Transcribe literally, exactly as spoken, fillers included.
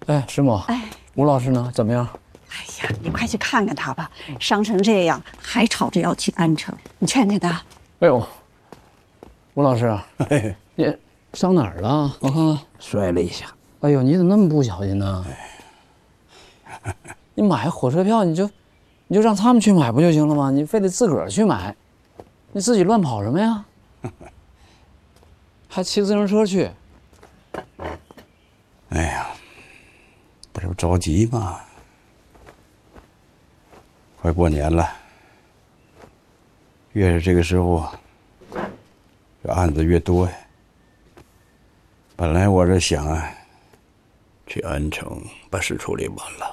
哎，师母，哎，吴老师呢？怎么样？ 哎呀，你快去看看他吧，伤成这样还吵着要去安城，你劝劝他。 哎呦，吴老师，哎，你伤哪儿了？我看看， 摔了一下。 哎呦，你怎么那么不小心呢？你买火车票，你就你就让他们去买不就行了吗？你非得自个儿去买，你自己乱跑什么呀？还骑自行车去？ 哎呀，不是着急吗？快过年了，越是这个时候，这案子越多呀。本来我这想啊，去安城把事处理完了，